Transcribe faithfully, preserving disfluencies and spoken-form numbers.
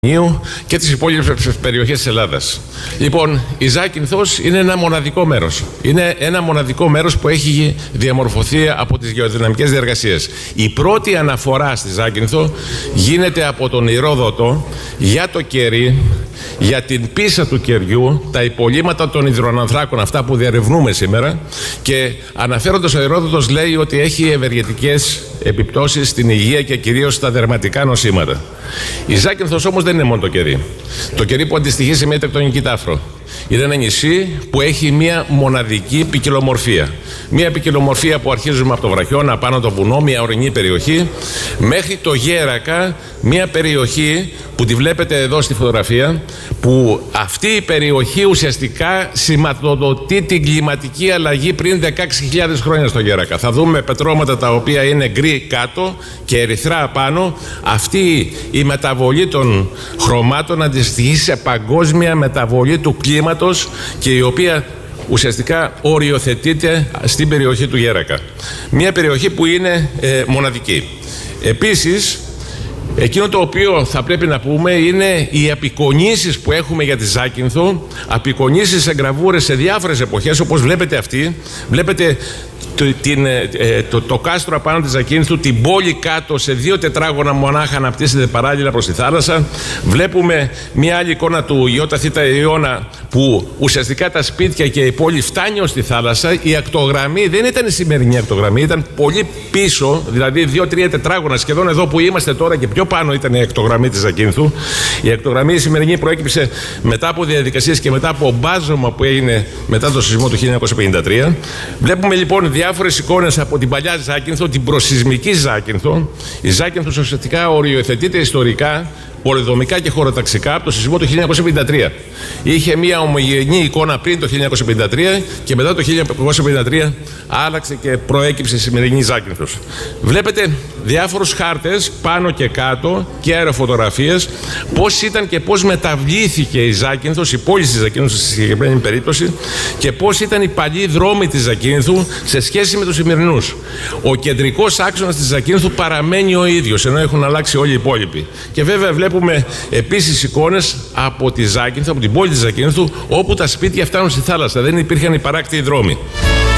και τις υπόλοιπες περιοχές της Ελλάδας. Λοιπόν, η Ζάκυνθος είναι ένα μοναδικό μέρος. Είναι ένα μοναδικό μέρος που έχει διαμορφωθεί από τις γεωδυναμικές διεργασίες. Η πρώτη αναφορά στη Ζάκυνθο γίνεται από τον Ηρόδοτο για το κερί, για την πίσα του κεριού, τα υπολείμματα των υδροανθράκων, αυτά που διαρευνούμε σήμερα, και αναφέροντας ο Ηρόδοτος λέει ότι έχει ευεργετικές επιπτώσεις στην υγεία και κυρίως στα δερματικά νοσήματα. Η Ζάκυνθος όμως δεν είναι μόνο το κερί. Το κερί που αντιστοιχεί σε μια τεκτονική τάφρο. Είναι ένα νησί που έχει μια μοναδική ποικιλομορφία. Μια ποικιλομορφία που αρχίζουμε από το Βραχιώνα, πάνω το βουνό, μια ορεινή περιοχή, μέχρι το Γέρακα, μια περιοχή που τη βλέπετε εδώ στη φωτογραφία, που αυτή η περιοχή ουσιαστικά σηματοδοτεί την κλιματική αλλαγή πριν δεκαέξι χιλιάδες χρόνια στο Γέρακα. Θα δούμε πετρώματα τα οποία είναι γκρι κάτω και ερυθρά πάνω. Αυτή η μεταβολή των χρωμάτων αντιστοιχεί σε παγκόσμια μεταβολή του κλίματος και η οποία ουσιαστικά οριοθετείται στην περιοχή του Γέρακα. Μια περιοχή που είναι ε, μοναδική. Επίσης, εκείνο το οποίο θα πρέπει να πούμε είναι οι απεικονίσεις που έχουμε για τη Ζάκυνθο, απεικονίσεις σε γραβούρες σε διάφορες εποχές, όπως βλέπετε αυτή. Βλέπετε το, την, ε, το, το κάστρο απάνω της Ζακύνθου, την πόλη κάτω σε δύο τετράγωνα μονάχα αναπτύσσεται παράλληλα προς τη θάλασσα. Βλέπουμε μια άλλη εικόνα του Ιώτα Θήτα Ιώνα, που ουσιαστικά τα σπίτια και η πόλη φτάνει ως τη θάλασσα. Η ακτογραμμή δεν ήταν η σημερινή ακτογραμμή, ήταν πολύ πίσω, δηλαδή δύο-τρία τετράγωνα, σχεδόν εδώ που είμαστε τώρα και πιο πάνω ήταν η ακτογραμμή της Ζακύνθου. Η ακτογραμμή η σημερινή προέκυψε μετά από διαδικασίες και μετά από μπάζωμα που έγινε μετά το σεισμό του χίλια εννιακόσια πενήντα τρία. Βλέπουμε λοιπόν διάφορες εικόνες από την παλιά Ζάκυνθο, την προσεισμική Ζάκυνθο. Η Ζάκυνθος ουσιαστικά οριοθετείται ιστορικά, πολεδομικά και χωροταξικά από το σεισμό του χίλια εννιακόσια πενήντα τρία. Είχε μια ομογενή εικόνα πριν το χίλια εννιακόσια πενήντα τρία και μετά το χίλια εννιακόσια πενήντα τρία άλλαξε και προέκυψε η σημερινή Ζάκυνθος. Βλέπετε διάφορους χάρτες πάνω και κάτω και αεροφωτογραφίες πώς ήταν και πώς μεταβλήθηκε η Ζάκυνθος, η πόλη της Ζακύνθου στη συγκεκριμένη περίπτωση, και πώς ήταν οι παλιοί δρόμοι της Ζακύνθου σε σχέση με τους σημερινούς. Ο κεντρικός άξονας της Ζακύνθου παραμένει ο ίδιος, ενώ έχουν αλλάξει όλοι οι υπόλοιποι. Και βέβαια βλέπουμε επίσης εικόνες από τη Ζάκυνθο, από την πόλη της Ζακύνθου, όπου τα σπίτια φτάνουν στη θάλασσα. Δεν υπήρχαν οι παράκτιοι δρόμοι.